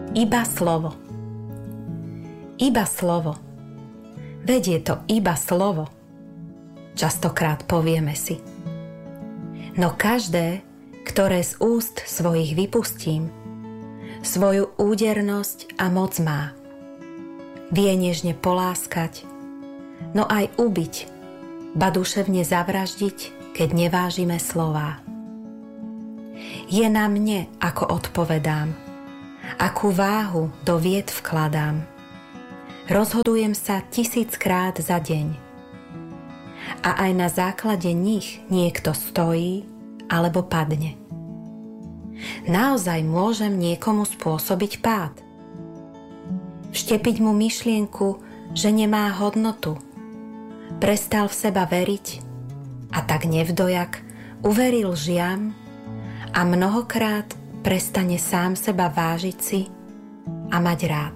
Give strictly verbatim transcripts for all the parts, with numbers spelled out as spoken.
Iba slovo. Iba slovo. Veď je to iba slovo. Častokrát povieme si. No každé, ktoré z úst svojich vypustím, svoju údernosť a moc má. Vie nežne poláskať, no aj ubiť, ba duševne zavraždiť, keď nevážime slová. Je na mne, ako odpovedám, akú váhu do vied vkladám. Rozhodujem sa tisíckrát za deň. A aj na základe nich niekto stojí alebo padne. Naozaj môžem niekomu spôsobiť pád. Vštepiť mu myšlienku, že nemá hodnotu. Prestal v seba veriť a tak nevdojak uveril lžiam a mnohokrát prestane sám seba vážiť si a mať rád.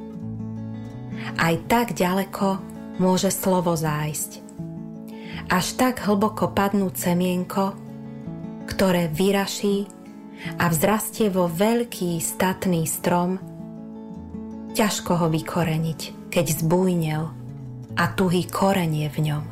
Aj tak ďaleko môže slovo zájsť. Až tak hlboko padnúť semienko, ktoré vyraší a vzrastie vo veľký statný strom, ťažko ho vykoreniť, keď zbújnel a tuhý koreň je v ňom.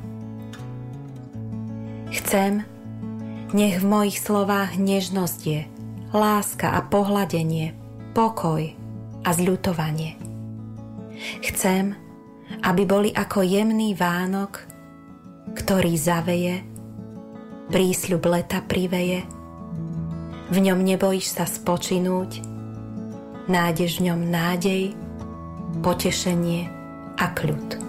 Chcem, nech v mojich slovách nežnosť je, láska a pohľadenie, pokoj a zľutovanie. Chcem, aby boli ako jemný Vánok, ktorý zaveje, prísľub leta priveje, v ňom nebojíš sa spočinúť, nájdeš v ňom nádej, potešenie a kľud.